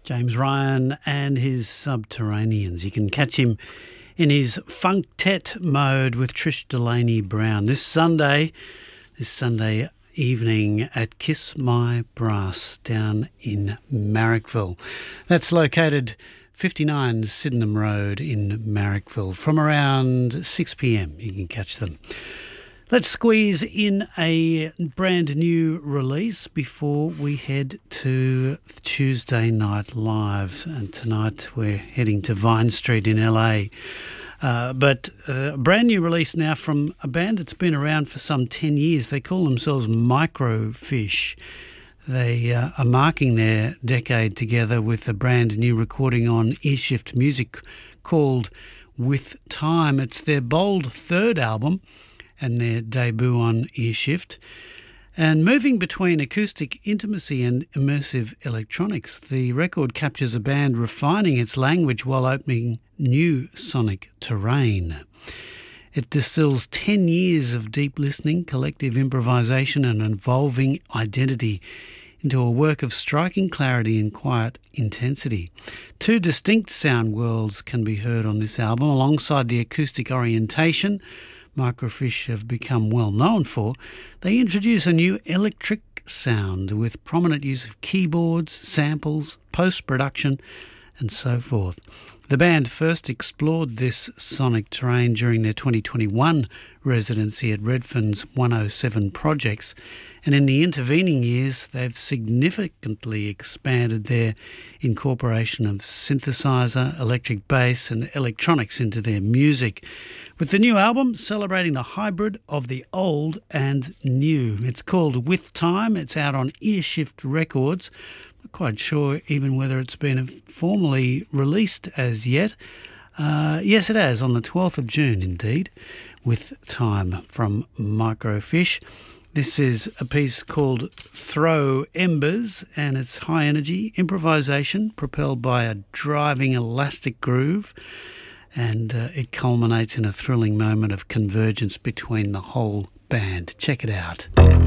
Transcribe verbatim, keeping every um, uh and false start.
James Ryan and his Subterraneans. You can catch him in his Funktet mode with Trish Delaney Brown this Sunday, this Sunday evening at Kiss My Brass down in Marrickville. That's located fifty-nine Sydenham Road in Marrickville. From around six p.m. you can catch them. Let's squeeze in a brand new release before we head to Tuesday Night Live. And tonight we're heading to Vine Street in L A. Uh, but a brand new release now from a band that's been around for some ten years. They call themselves Microfiche. They uh, are marking their decade together with a brand new recording on Earshift Music called With Time. It's their bold third album and their debut on Earshift. And moving between acoustic intimacy and immersive electronics, the record captures a band refining its language while opening new sonic terrain. It distills ten years of deep listening, collective improvisation and evolving identity into a work of striking clarity and quiet intensity. Two distinct sound worlds can be heard on this album, alongside the acoustic orientation Microfiche have become well known for. They introduce a new electric sound with prominent use of keyboards, samples, post-production and so forth. The band first explored this sonic terrain during their twenty twenty-one residency at Redfern's one oh seven Projects, and in the intervening years they've significantly expanded their incorporation of synthesizer, electric bass and electronics into their music, with the new album celebrating the hybrid of the old and new. It's called With Time. It's out on Earshift Records. Not quite sure even whether it's been formally released as yet. Uh, yes, it has, on the twelfth of June, indeed, With Time from Microfiche. This is a piece called Throw Embers, and it's high energy improvisation propelled by a driving elastic groove, and uh, it culminates in a thrilling moment of convergence between the whole band. Check it out.